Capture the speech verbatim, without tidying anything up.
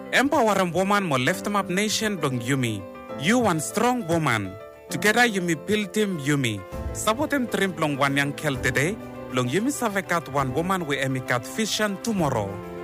Empower woman mo lift up nation dong Yumi. You one strong woman. Together Yumi build him Yumi. Support him trim long one young kel today. Long Yumi savekat one woman we emikat vision tomorrow.